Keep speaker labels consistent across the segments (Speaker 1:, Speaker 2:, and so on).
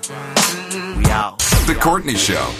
Speaker 1: We out.
Speaker 2: The Courtney Show.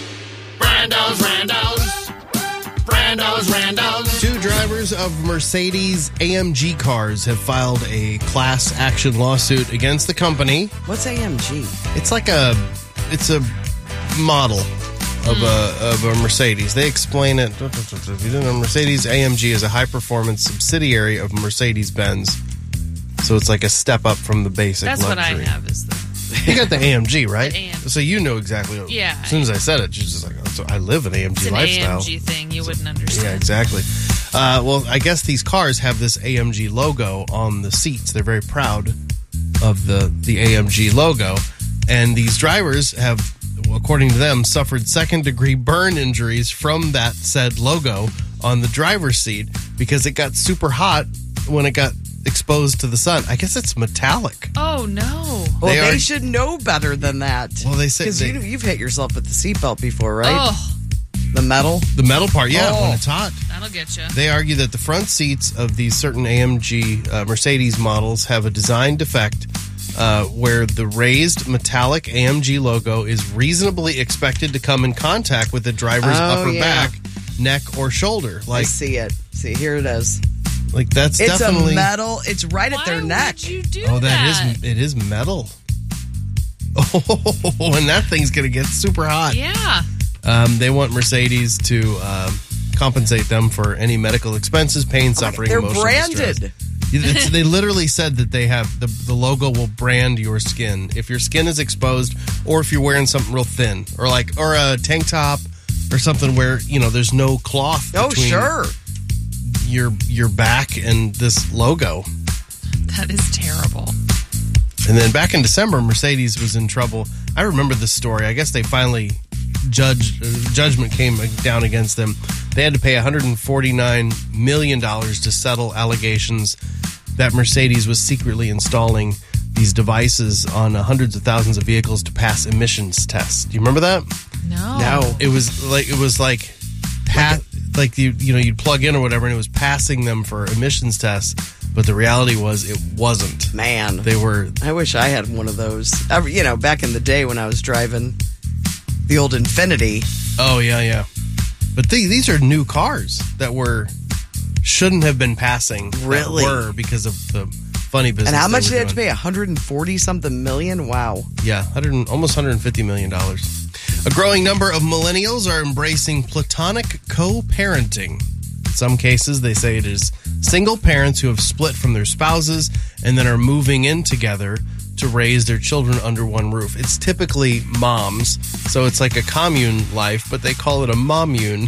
Speaker 3: Randos. Two drivers of Mercedes AMG cars have filed a class action lawsuit against the company.
Speaker 1: What's AMG?
Speaker 3: It's a model of a Mercedes. They explain it. If you didn't know, Mercedes AMG is a high-performance subsidiary of Mercedes-Benz. So it's like a step up from the basic
Speaker 4: That's
Speaker 3: luxury.
Speaker 4: what I have is the...
Speaker 3: You got the AMG, right?
Speaker 4: The AMG.
Speaker 3: So you know exactly.
Speaker 4: Yeah.
Speaker 3: As soon as I said it, she's just like, so I live an AMG
Speaker 4: It's an
Speaker 3: lifestyle.
Speaker 4: AMG thing. You wouldn't understand.
Speaker 3: Yeah, exactly. Well, I guess these cars have this AMG logo on the seats. They're very proud of the AMG logo. And these drivers have, according to them, suffered second-degree burn injuries from that said logo on the driver's seat because it got super hot when it got exposed to the sun. I guess it's metallic.
Speaker 4: Oh, no.
Speaker 1: Well, they should know better than that.
Speaker 3: Well, they say...
Speaker 1: Because you've hit yourself with the seatbelt before, right?
Speaker 4: Oh.
Speaker 1: The metal?
Speaker 3: The metal part, yeah, when it's hot.
Speaker 4: That'll get you.
Speaker 3: They argue that the front seats of these certain AMG Mercedes models have a design defect where the raised metallic AMG logo is reasonably expected to come in contact with the driver's upper back, neck, or shoulder.
Speaker 1: I see it. See, here it is.
Speaker 3: Like that's
Speaker 1: it's
Speaker 3: definitely
Speaker 1: a metal. It's right at their neck.
Speaker 4: Why would you do
Speaker 3: that? It is metal. Oh, and that thing's gonna get super hot.
Speaker 4: Yeah.
Speaker 3: They want Mercedes to compensate them for any medical expenses, pain, suffering,
Speaker 1: they're
Speaker 3: emotional
Speaker 1: branded.
Speaker 3: distress. They literally said that they have the logo will brand your skin if your skin is exposed, or if you're wearing something real thin, or a tank top, or something where there's no cloth.
Speaker 1: Oh,
Speaker 3: between
Speaker 1: sure.
Speaker 3: Your back and this logo.
Speaker 4: That is terrible.
Speaker 3: And then back in December, Mercedes was in trouble. I remember this story. I guess they finally judgment came down against them. They had to pay $149 million to settle allegations that Mercedes was secretly installing these devices on hundreds of thousands of vehicles to pass emissions tests. Do you remember that?
Speaker 4: No.
Speaker 3: It was like you'd plug in or whatever, and it was passing them for emissions tests. But the reality was it wasn't.
Speaker 1: Man.
Speaker 3: They were...
Speaker 1: I wish I had one of those. Back in the day when I was driving the old Infiniti.
Speaker 3: Oh, yeah. But these are new cars that shouldn't have been passing.
Speaker 1: Really?
Speaker 3: That were because of the funny business.
Speaker 1: And how much did they have to pay? 140-something million? Wow.
Speaker 3: Yeah, almost $150 million. A growing number of millennials are embracing platonic co-parenting. In some cases, they say it is single parents who have split from their spouses and then are moving in together to raise their children under one roof. It's typically moms, so it's like a commune life, but they call it a momune.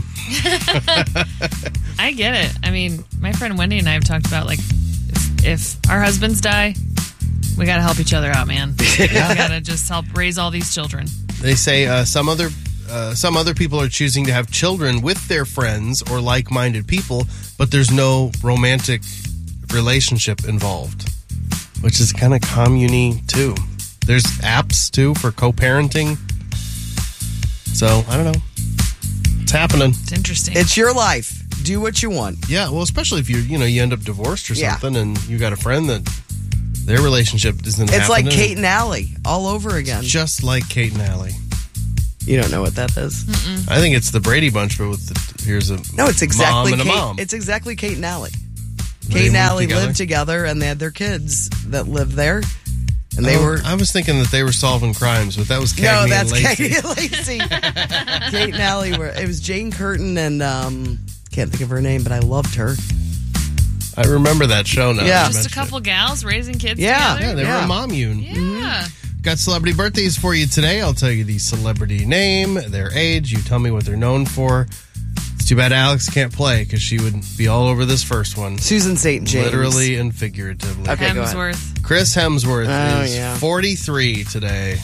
Speaker 4: I get it. I mean, my friend Wendy and I have talked about, if our husbands die, we got to help each other out, man. We got to just help raise all these children.
Speaker 3: They say some other people are choosing to have children with their friends or like-minded people, but there's no romantic relationship involved, which is kind of commune-y too. There's apps too for co-parenting. So I don't know. It's happening.
Speaker 4: It's interesting.
Speaker 1: It's your life. Do what you want.
Speaker 3: Yeah, well, especially if you end up divorced or something, and you got a friend that their relationship isn't happening.
Speaker 1: It's like Kate and Allie all over again.
Speaker 3: It's just like Kate and Allie.
Speaker 1: You don't know what that is?
Speaker 4: Mm-mm.
Speaker 3: I think it's the Brady Bunch, but here's a
Speaker 1: it's exactly
Speaker 3: mom and
Speaker 1: Kate.
Speaker 3: a mom.
Speaker 1: It's exactly Kate and Allie.
Speaker 3: They
Speaker 1: Kate and
Speaker 3: lived
Speaker 1: Allie
Speaker 3: together?
Speaker 1: lived together, and they had their kids that lived there. And they were.
Speaker 3: I was thinking that they were solving crimes, but that was Cagney
Speaker 1: No, that's
Speaker 3: and Lacey.
Speaker 1: Cagney and Lacey. Kate and Allie were. It was Jane Curtin and can't think of her name, but I loved her.
Speaker 3: I remember that show now.
Speaker 1: Yeah,
Speaker 4: just a couple gals raising kids
Speaker 1: Yeah.
Speaker 4: together.
Speaker 3: Yeah, they were a momune.
Speaker 4: Yeah.
Speaker 3: Got celebrity birthdays for you today. I'll tell you the celebrity name, their age. You tell me what they're known for. It's too bad Alex can't play because she would be all over this first one.
Speaker 1: Susan St. James.
Speaker 3: Literally and figuratively.
Speaker 1: Okay, go ahead.
Speaker 4: Hemsworth.
Speaker 3: Chris Hemsworth is
Speaker 1: yeah.
Speaker 3: 43 today.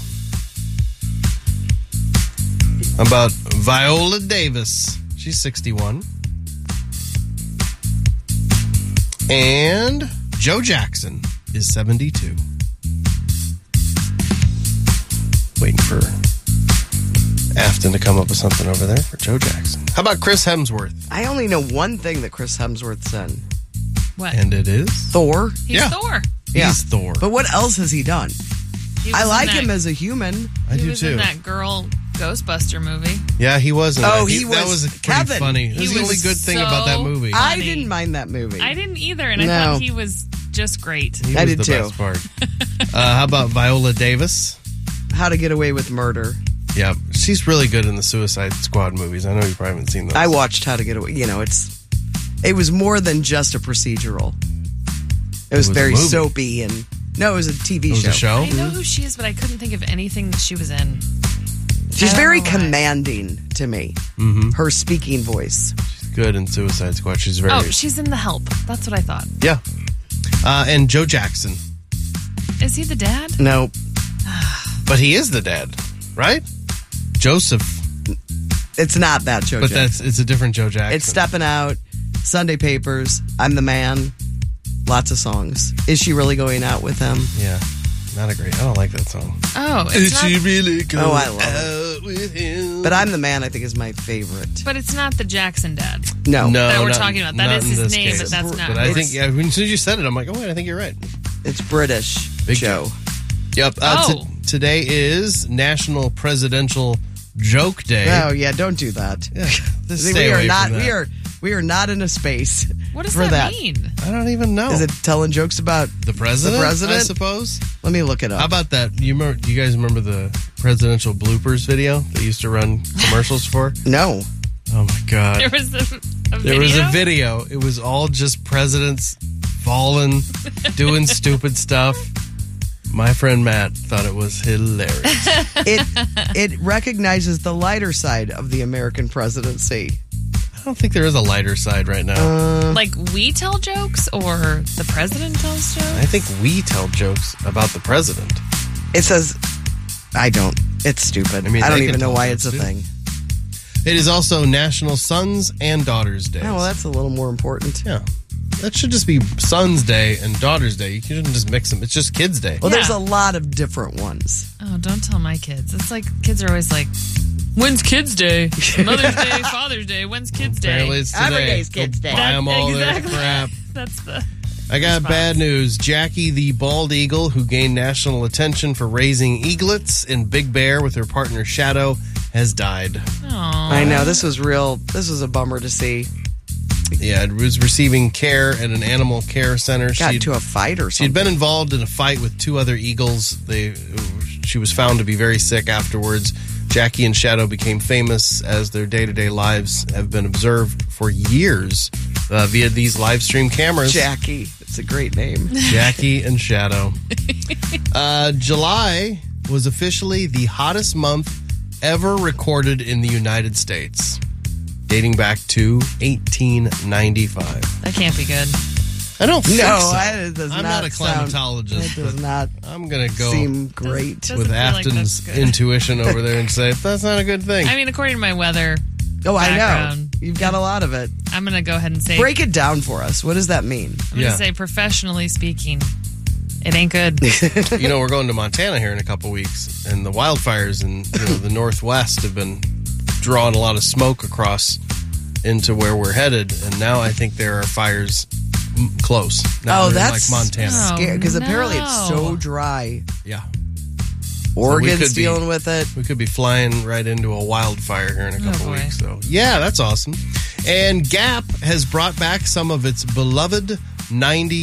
Speaker 3: How about Viola Davis? She's 61. And Joe Jackson is 72. Waiting for Afton to come up with something over there for Joe Jackson. How about Chris Hemsworth?
Speaker 1: I only know one thing that Chris Hemsworth's in.
Speaker 4: What?
Speaker 3: And it is?
Speaker 1: Thor.
Speaker 4: He's Thor.
Speaker 1: Yeah.
Speaker 3: He's Thor.
Speaker 1: But what else has he done?
Speaker 4: He was
Speaker 1: I
Speaker 4: in
Speaker 1: like
Speaker 4: that-
Speaker 1: him as a human.
Speaker 3: I
Speaker 4: He
Speaker 3: do
Speaker 4: was
Speaker 3: too.
Speaker 4: in that girl Ghostbuster movie.
Speaker 3: Yeah, he was. In
Speaker 1: Oh,
Speaker 3: that.
Speaker 1: he
Speaker 3: That
Speaker 1: was
Speaker 3: was pretty
Speaker 1: Kevin.
Speaker 3: funny.
Speaker 4: He
Speaker 3: That's the only
Speaker 4: was
Speaker 3: good thing about that
Speaker 4: so
Speaker 3: movie.
Speaker 1: I
Speaker 4: Funny.
Speaker 1: didn't mind that movie.
Speaker 4: I didn't either, and I
Speaker 1: No.
Speaker 4: thought he was just great.
Speaker 3: He
Speaker 1: I
Speaker 3: was
Speaker 1: did
Speaker 3: the
Speaker 1: too.
Speaker 3: best part. How about Viola Davis?
Speaker 1: How to Get Away with Murder.
Speaker 3: Yeah, she's really good in the Suicide Squad movies. I know you probably haven't seen those.
Speaker 1: I watched How to Get Away. You know, it was more than just a procedural. It was
Speaker 3: was a
Speaker 1: very
Speaker 3: movie.
Speaker 1: soapy and no, it was a TV
Speaker 3: It was
Speaker 1: show.
Speaker 3: a show.
Speaker 4: I know who she is, but I couldn't think of anything that she was in.
Speaker 1: She's
Speaker 4: I don't
Speaker 1: very
Speaker 4: know why.
Speaker 1: commanding to me. Her speaking voice.
Speaker 3: She's good in Suicide Squad. She's very
Speaker 4: Oh, she's in The Help. That's what I thought.
Speaker 3: yeah. And Joe Jackson,
Speaker 4: Is he the dad?
Speaker 1: No,
Speaker 3: but he is the dad, right? Joseph,
Speaker 1: it's not that Joe.
Speaker 3: but
Speaker 1: Jackson.
Speaker 3: it's a different Joe Jackson.
Speaker 1: It's Stepping Out, Sunday Papers, I'm the Man, lots of songs. Is she really going out with him?
Speaker 3: Yeah, not a great. I don't like that song.
Speaker 4: Oh, it's not,
Speaker 3: really going
Speaker 1: Oh, I love
Speaker 3: out with him?
Speaker 1: But I'm the Man, I think, is my favorite.
Speaker 4: but it's not the Jackson dad.
Speaker 1: No,
Speaker 3: No,
Speaker 4: that we're
Speaker 3: not-
Speaker 4: talking about. That
Speaker 3: not
Speaker 4: is
Speaker 3: in
Speaker 4: his
Speaker 3: this
Speaker 4: name,
Speaker 3: case.
Speaker 4: but that's not.
Speaker 3: But I
Speaker 1: It's-
Speaker 3: think as soon as you said it, I'm like, oh wait, I think you're right.
Speaker 1: it's British
Speaker 3: Big
Speaker 1: Joe.
Speaker 3: Yep.
Speaker 4: Oh.
Speaker 3: Today is National Presidential Joke Day.
Speaker 1: Oh yeah, don't do that.
Speaker 3: Yeah, just
Speaker 1: See,
Speaker 3: stay
Speaker 1: we
Speaker 3: away
Speaker 1: are not.
Speaker 3: from that.
Speaker 1: We are not in a space.
Speaker 4: What does
Speaker 1: for
Speaker 4: that mean?
Speaker 3: I don't even know.
Speaker 1: Is it telling jokes about
Speaker 3: the president?
Speaker 1: The president?
Speaker 3: I suppose.
Speaker 1: Let me look it up.
Speaker 3: How about that? Do you guys remember the presidential bloopers video they used to run commercials for?
Speaker 1: No.
Speaker 3: Oh my god!
Speaker 4: There was a video.
Speaker 3: There was a video. It was all just presidents falling, doing stupid stuff. My friend Matt thought it was hilarious.
Speaker 1: It recognizes the lighter side of the American presidency.
Speaker 3: I don't think there is a lighter side right now.
Speaker 4: Like we tell jokes, or the president tells jokes.
Speaker 3: I think we tell jokes about the president.
Speaker 1: It says, I don't. It's stupid.
Speaker 3: I mean,
Speaker 1: I
Speaker 3: they
Speaker 1: don't
Speaker 3: can
Speaker 1: even know
Speaker 3: tell
Speaker 1: why
Speaker 3: jokes,
Speaker 1: it's a
Speaker 3: too.
Speaker 1: thing.
Speaker 3: It is also National Sons and Daughters Day.
Speaker 1: Oh, well, that's a little more important.
Speaker 3: Yeah. That should just be Sons Day and Daughters Day. You shouldn't just mix them. It's just Kids Day.
Speaker 1: Well,
Speaker 4: Yeah.
Speaker 1: there's a lot of different ones.
Speaker 4: Oh, don't tell my kids. It's like kids are always like, "When's Kids Day? Mother's Day, Father's Day. When's Kids Day?"
Speaker 3: Apparently it's today.
Speaker 1: Every day's Kids Day.
Speaker 3: Buy them all
Speaker 4: Exactly.
Speaker 3: their crap.
Speaker 4: That's the.
Speaker 3: I got
Speaker 4: response.
Speaker 3: bad news. Jackie the bald eagle, who gained national attention for raising eaglets in Big Bear with her partner Shadow, has died.
Speaker 4: Aw.
Speaker 1: I know. This was real. This was a bummer to see.
Speaker 3: Yeah, it was receiving care at an animal care center.
Speaker 1: Got into a fight or
Speaker 3: She'd
Speaker 1: something.
Speaker 3: been involved in a fight with two other eagles. She was found to be very sick afterwards. Jackie and Shadow became famous as their day-to-day lives have been observed for years via these live stream cameras.
Speaker 1: Jackie. It's a great name.
Speaker 3: Jackie and Shadow. July was officially the hottest month ever recorded in the United States, dating back to 1895.
Speaker 4: That can't be good.
Speaker 3: I don't think
Speaker 1: No,
Speaker 3: so.
Speaker 1: it does
Speaker 3: I'm
Speaker 1: not
Speaker 3: not a
Speaker 1: sound-
Speaker 3: climatologist,
Speaker 1: It does
Speaker 3: but
Speaker 1: not
Speaker 3: I'm going to go
Speaker 1: seem great.
Speaker 4: Doesn't
Speaker 3: with
Speaker 4: feel like
Speaker 3: Afton's
Speaker 4: that's good.
Speaker 3: intuition over there and say, that's not a good thing.
Speaker 4: I mean, according to my weather,
Speaker 1: Oh, I know.
Speaker 4: background.
Speaker 1: You've got a lot of it.
Speaker 4: I'm going to go ahead and say,
Speaker 1: Break it down for us. What does that mean?
Speaker 4: I'm going
Speaker 3: Yeah.
Speaker 4: to say, professionally speaking, it ain't good.
Speaker 3: We're going to Montana here in a couple weeks, and the wildfires in the Northwest have been drawing a lot of smoke across into where we're headed, and now I think there are fires close. Now
Speaker 1: Oh,
Speaker 3: they're in,
Speaker 1: that's
Speaker 3: like Montana.
Speaker 4: Oh,
Speaker 1: scary because apparently it's so
Speaker 4: no.
Speaker 1: dry.
Speaker 3: Yeah.
Speaker 1: Oregon's
Speaker 3: could be-
Speaker 1: dealing with it.
Speaker 3: We could be flying right into a wildfire here in a couple
Speaker 4: boy.
Speaker 3: weeks. So, yeah, that's awesome. And Gap has brought back some of its beloved 90s